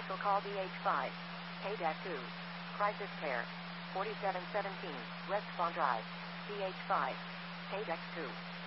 Special call DH5. K-2. Crisis Care. 4717, West Farm Drive. DH5. K-2.